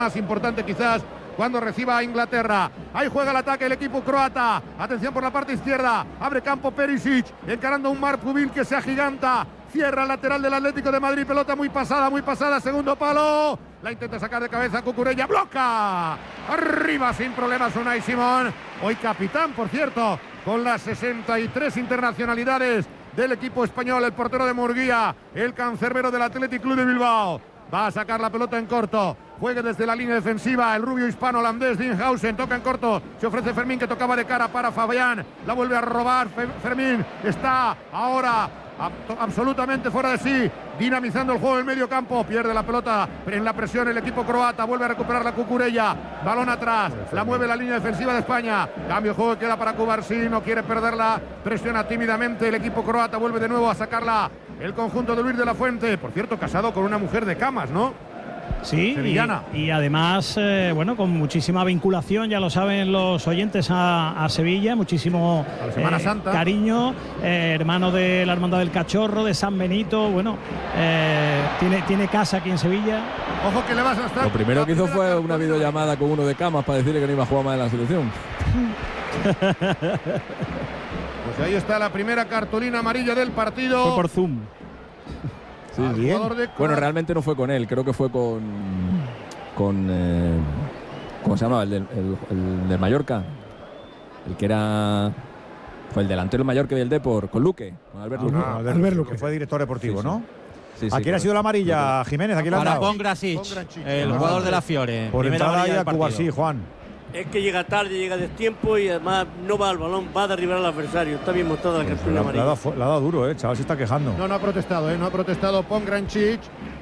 más importante quizás cuando reciba a Inglaterra. Ahí juega el ataque el equipo croata. Atención por la parte izquierda. Abre campo Perisic, encarando un Marc Pubil que se agiganta. Cierra el lateral del Atlético de Madrid. Pelota muy pasada. Segundo palo. La intenta sacar de cabeza Cucurella. ¡Bloca! Arriba sin problemas Unai Simón. Hoy capitán, por cierto, con las 63 internacionalidades del equipo español. El portero de Murguía, el cancerbero del Athletic Club de Bilbao. Va a sacar la pelota en corto. Juegue desde la línea defensiva el rubio hispano-holandés Dinhausen. Toca en corto. Se ofrece Fermín, que tocaba de cara para Fabián. La vuelve a robar. Fermín está ahora absolutamente fuera de sí, dinamizando el juego en medio campo. Pierde la pelota en la presión el equipo croata. Vuelve a recuperar la Cucurella. Balón atrás. La mueve la línea defensiva de España. Cambio de juego, queda para Cubarsí. No quiere perderla. Presiona tímidamente el equipo croata. Vuelve de nuevo a sacarla el conjunto de Luis de la Fuente. Por cierto, casado con una mujer de Camas, ¿no? Sí, y además, bueno, con muchísima vinculación, ya lo saben los oyentes, a Sevilla, muchísimo a la Semana Santa. Cariño, hermano de la Hermandad del Cachorro, de San Benito, bueno, tiene casa aquí en Sevilla. Ojo que le vas a estar. Lo primero que hizo fue una videollamada con uno de Camas para decirle que no iba a jugar más en la selección. Pues ahí está la primera cartulina amarilla del partido. Fue por Zoom. Sí, bien. Bueno, realmente no fue con él, creo que fue con ¿cómo se llamaba? El del Mallorca, el que era, fue el delantero del Mallorca y del Depor, con Luque, con Albert Luque. Albert Luque, que fue director deportivo, sí, ¿no? Sí, ¿A quién ha sido la amarilla, Jiménez? ¿A quién le han dado? Con Grasic, el jugador de la Fiore. Por entrada ahí a Cubarsí, Juan. Es que llega tarde, llega de tiempo y además no va al balón, va a derribar al adversario. Está bien mostrada la cartulina amarilla. La ha dado duro, chaval, se está quejando. No ha protestado, no ha protestado Pongrancic,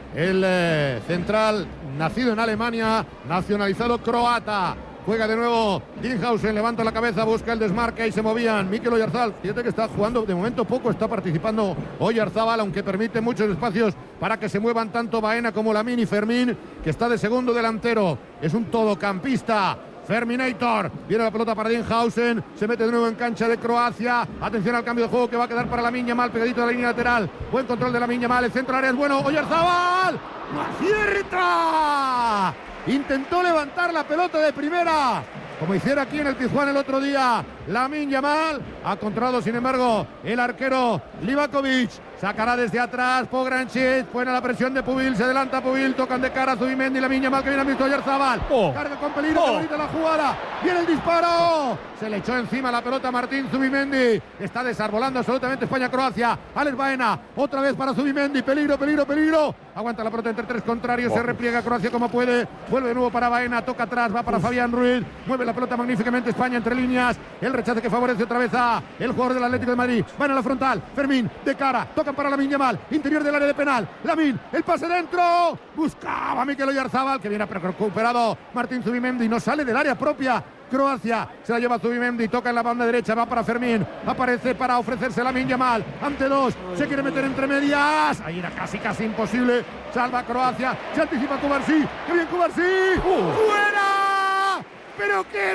el central nacido en Alemania, nacionalizado croata. Juega de nuevo Dinhausen, levanta la cabeza, busca el desmarque y se movían. Mikel Oyarzabal, fíjate que está jugando de momento poco, está participando Oyarzabal, aunque permite muchos espacios para que se muevan tanto Baena como Lamín y Fermín, que está de segundo delantero. Es un todocampista. Ferminator, viene la pelota para Dinhausen, se mete de nuevo en cancha de Croacia. Atención al cambio de juego que va a quedar para Lamine Yamal, pegadito de la línea lateral. Buen control de Lamine Yamal, el centro área es bueno. Oyarzabal, ¡no acierta! Intentó levantar la pelota de primera, como hiciera aquí en el Tijuana el otro día Lamine Yamal. Ha controlado sin embargo el arquero Livakovic. Sacará desde atrás Pongrancic, pone la presión de Pubil, se adelanta Pubil, tocan de cara a Zubimendi, Lamine Yamal que viene a visto Oyarzabal. Carga con peligro, qué bonita la jugada. Viene el disparo. Se le echó encima la pelota a Martín Zubimendi. Está desarbolando absolutamente España-Croacia. Alex Baena, otra vez para Zubimendi. Peligro. Aguanta la pelota entre tres contrarios, se repliega Croacia como puede. Vuelve de nuevo para Baena, toca atrás, va para Fabián Ruiz. Mueve la pelota magníficamente España entre líneas. El rechace que favorece otra vez a el jugador del Atlético de Madrid. Baena a la frontal, Fermín de cara, tocan para Lamine Yamal, interior del área de penal. Lamine, el pase dentro. Buscaba Mikel Oyarzabal, que viene recuperado Martín Zubimendi, no sale del área propia. Croacia se la lleva Zubimendi, toca en la banda derecha, va para Fermín, aparece para ofrecerse Lamine Yamal, ante dos, se quiere meter entre medias, ahí era casi imposible, salva Croacia, se anticipa Cubarsí, ¡qué bien Cubarsí! ¡Fuera! ¡Pero qué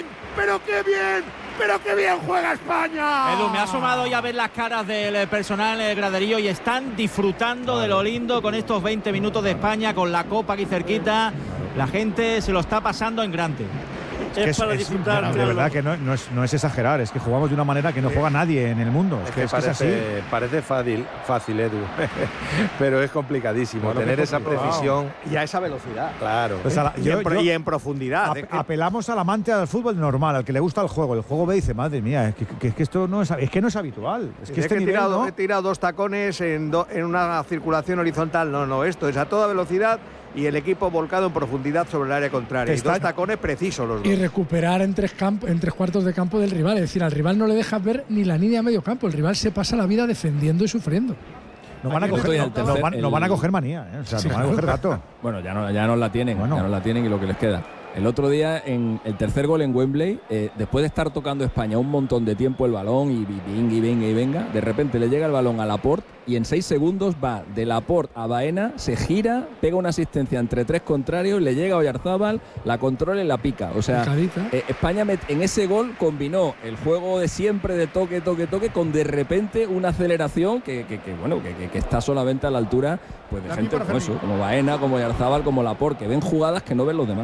bien juega España! Edu, me ha asomado ya a ver las caras del personal en el graderío y están disfrutando de lo lindo con estos 20 minutos de España, con la copa aquí cerquita. La gente se lo está pasando en grande. Es para disfrutar. De verdad que no es exagerar, es que jugamos de una manera que no juega nadie en el mundo. Es que es así. Parece fácil, Edu, pero es complicadísimo tener esa precisión y a esa velocidad. Claro. Pues y en profundidad. Apelamos al amante del fútbol normal, al que le gusta el juego. El juego ve y dice, madre mía, es que esto no es habitual. Es que este nivel, he tirado dos tacones en una circulación horizontal. No, esto es a toda velocidad. Y el equipo volcado en profundidad sobre el área contraria. Y dos tacones precisos los dos. Y recuperar en tres cuartos de campo del rival. Es decir, al rival no le dejas ver ni la línea medio campo. El rival se pasa la vida defendiendo y sufriendo. Nos van a coger manía, O sea, nos van a coger gato. Bueno, ya no la tienen. Ya no la tienen y lo que les queda. El otro día, en el tercer gol en Wembley, después de estar tocando España un montón de tiempo el balón y venga, de repente le llega el balón a Laporte y en 6 segundos va de Laporte a Baena, se gira, pega una asistencia entre 3 contrarios, le llega a Oyarzábal, la controla y la pica. O sea, España en ese gol combinó el juego de siempre de toque con de repente una aceleración que está solamente a la altura pues de gente como Baena, como Oyarzábal, como Laporte, que ven jugadas que no ven los demás.